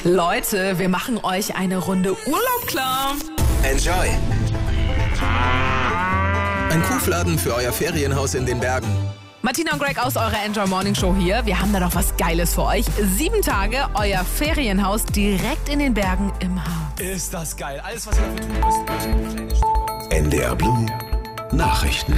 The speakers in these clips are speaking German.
Leute, wir machen euch eine Runde Urlaub klar. Enjoy! Ein Kuhfladen für euer Ferienhaus in den Bergen. Martina und Greg aus eurer Enjoy Morning Show hier. Wir haben da noch was Geiles für euch. 7 Tage, euer Ferienhaus direkt in den Bergen im Harz. Ist das geil. Alles, was ihr dafür tun müsst, euch ein kleines Stück auf uns. NDR Blue Nachrichten.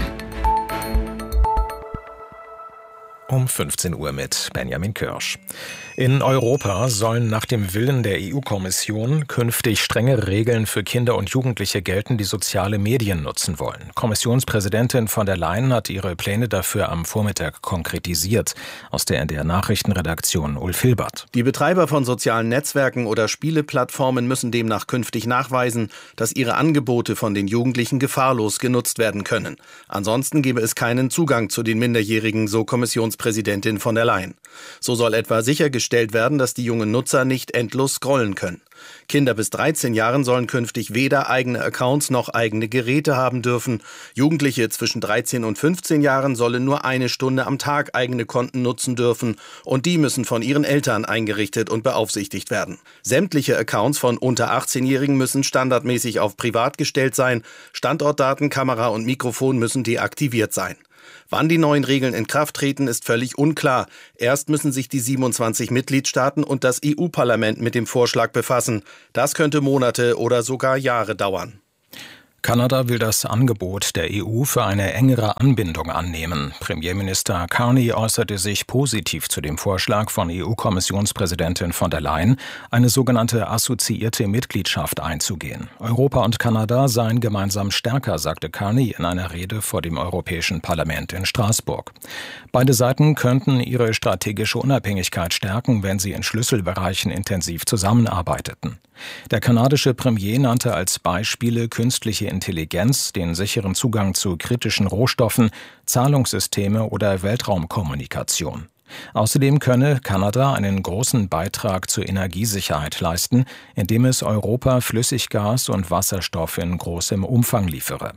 Um 15 Uhr mit Benjamin Kirsch. In Europa sollen nach dem Willen der EU-Kommission künftig strengere Regeln für Kinder und Jugendliche gelten, die soziale Medien nutzen wollen. Kommissionspräsidentin von der Leyen hat ihre Pläne dafür am Vormittag konkretisiert. Aus der NDR Nachrichtenredaktion Ulf Hilbert. Die Betreiber von sozialen Netzwerken oder Spieleplattformen müssen demnach künftig nachweisen, dass ihre Angebote von den Jugendlichen gefahrlos genutzt werden können. Ansonsten gebe es keinen Zugang zu den Minderjährigen, so Kommissionspräsidentin von der Leyen. So soll etwa sichergestellt werden, dass die jungen Nutzer nicht endlos scrollen können. Kinder bis 13 Jahren sollen künftig weder eigene Accounts noch eigene Geräte haben dürfen. Jugendliche zwischen 13 und 15 Jahren sollen nur 1 Stunde am Tag eigene Konten nutzen dürfen und die müssen von ihren Eltern eingerichtet und beaufsichtigt werden. Sämtliche Accounts von unter 18-Jährigen müssen standardmäßig auf privat gestellt sein. Standortdaten, Kamera und Mikrofon müssen deaktiviert sein. Wann die neuen Regeln in Kraft treten, ist völlig unklar. Erst müssen sich die 27 Mitgliedstaaten und das EU-Parlament mit dem Vorschlag befassen. Das könnte Monate oder sogar Jahre dauern. Kanada will das Angebot der EU für eine engere Anbindung annehmen. Premierminister Carney äußerte sich positiv zu dem Vorschlag von EU-Kommissionspräsidentin von der Leyen, eine sogenannte assoziierte Mitgliedschaft einzugehen. Europa und Kanada seien gemeinsam stärker, sagte Carney in einer Rede vor dem Europäischen Parlament in Straßburg. Beide Seiten könnten ihre strategische Unabhängigkeit stärken, wenn sie in Schlüsselbereichen intensiv zusammenarbeiteten. Der kanadische Premier nannte als Beispiele künstliche Intelligenz, den sicheren Zugang zu kritischen Rohstoffen, Zahlungssysteme oder Weltraumkommunikation. Außerdem könne Kanada einen großen Beitrag zur Energiesicherheit leisten, indem es Europa Flüssiggas und Wasserstoff in großem Umfang liefere.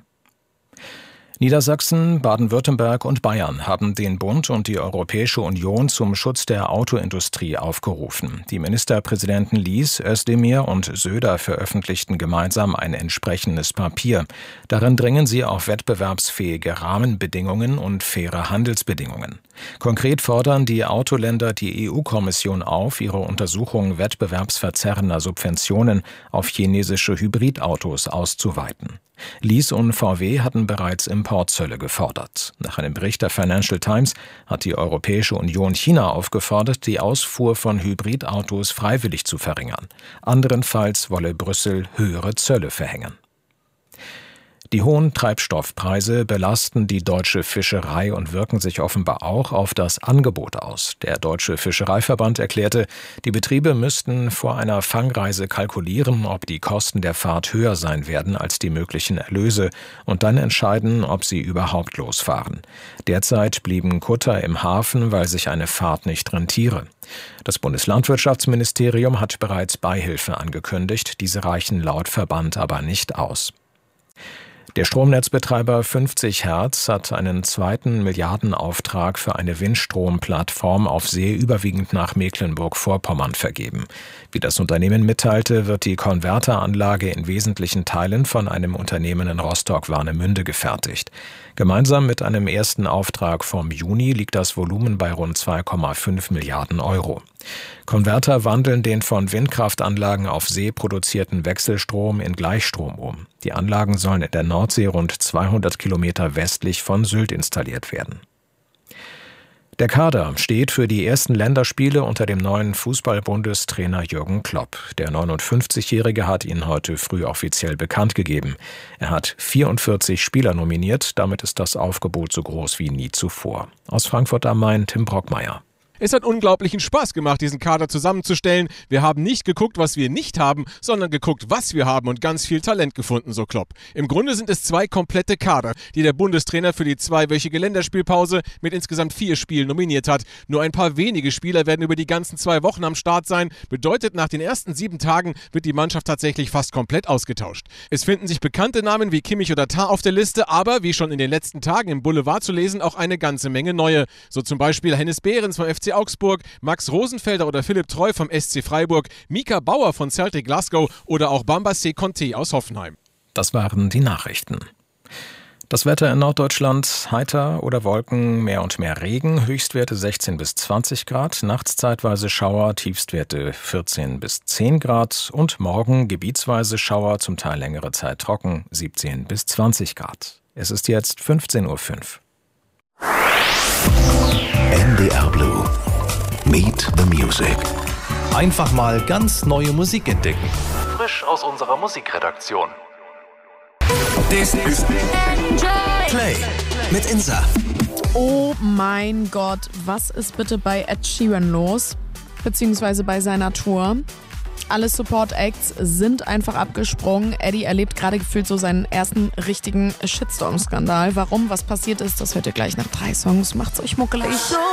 Niedersachsen, Baden-Württemberg und Bayern haben den Bund und die Europäische Union zum Schutz der Autoindustrie aufgerufen. Die Ministerpräsidenten Lies, Özdemir und Söder veröffentlichten gemeinsam ein entsprechendes Papier. Darin dringen sie auf wettbewerbsfähige Rahmenbedingungen und faire Handelsbedingungen. Konkret fordern die Autoländer die EU-Kommission auf, ihre Untersuchung wettbewerbsverzerrender Subventionen auf chinesische Hybridautos auszuweiten. Lies und VW hatten bereits Importzölle gefordert. Nach einem Bericht der Financial Times hat die Europäische Union China aufgefordert, die Ausfuhr von Hybridautos freiwillig zu verringern. Anderenfalls wolle Brüssel höhere Zölle verhängen. Die hohen Treibstoffpreise belasten die deutsche Fischerei und wirken sich offenbar auch auf das Angebot aus. Der Deutsche Fischereiverband erklärte, die Betriebe müssten vor einer Fangreise kalkulieren, ob die Kosten der Fahrt höher sein werden als die möglichen Erlöse und dann entscheiden, ob sie überhaupt losfahren. Derzeit blieben Kutter im Hafen, weil sich eine Fahrt nicht rentiere. Das Bundeslandwirtschaftsministerium hat bereits Beihilfe angekündigt, diese reichen laut Verband aber nicht aus. Der Stromnetzbetreiber 50 Hertz hat einen zweiten Milliardenauftrag für eine Windstromplattform auf See überwiegend nach Mecklenburg-Vorpommern vergeben. Wie das Unternehmen mitteilte, wird die Konverteranlage in wesentlichen Teilen von einem Unternehmen in Rostock-Warnemünde gefertigt. Gemeinsam mit einem ersten Auftrag vom Juni liegt das Volumen bei rund 2,5 Milliarden Euro. Konverter wandeln den von Windkraftanlagen auf See produzierten Wechselstrom in Gleichstrom um. Die Anlagen sollen in der Nordsee rund 200 Kilometer westlich von Sylt installiert werden. Der Kader steht für die ersten Länderspiele unter dem neuen Fußball-Bundestrainer Jürgen Klopp. Der 59-Jährige hat ihn heute früh offiziell bekannt gegeben. Er hat 44 Spieler nominiert, damit ist das Aufgebot so groß wie nie zuvor. Aus Frankfurt am Main, Tim Brockmeier. Es hat unglaublichen Spaß gemacht, diesen Kader zusammenzustellen. Wir haben nicht geguckt, was wir nicht haben, sondern geguckt, was wir haben und ganz viel Talent gefunden, so Klopp. Im Grunde sind es 2 komplette Kader, die der Bundestrainer für die 2-wöchige Länderspielpause mit insgesamt 4 Spielen nominiert hat. Nur ein paar wenige Spieler werden über die ganzen 2 Wochen am Start sein. Bedeutet, nach den ersten 7 Tagen wird die Mannschaft tatsächlich fast komplett ausgetauscht. Es finden sich bekannte Namen wie Kimmich oder Tah auf der Liste, aber, wie schon in den letzten Tagen im Boulevard zu lesen, auch eine ganze Menge neue. So zum Beispiel Hennes Behrens vom FC Augsburg, Max Rosenfelder oder Philipp Treu vom SC Freiburg, Mika Bauer von Celtic Glasgow oder auch Bambassé Conté aus Hoffenheim. Das waren die Nachrichten. Das Wetter in Norddeutschland: heiter oder Wolken, mehr und mehr Regen, Höchstwerte 16 bis 20 Grad, nachts zeitweise Schauer, Tiefstwerte 14 bis 10 Grad und morgen gebietsweise Schauer, zum Teil längere Zeit trocken, 17 bis 20 Grad. Es ist jetzt 15:05 Uhr. NDR Blue. Meet the Music. Einfach mal ganz neue Musik entdecken. Frisch aus unserer Musikredaktion. This is Play mit Insa. Oh mein Gott, was ist bitte bei Ed Sheeran los? Beziehungsweise bei seiner Tour. Alle Support-Acts sind einfach abgesprungen. Eddie erlebt gerade gefühlt so seinen ersten richtigen Shitstorm-Skandal. Warum, was passiert ist, das hört ihr gleich nach 3 Songs. Macht's euch muckelig.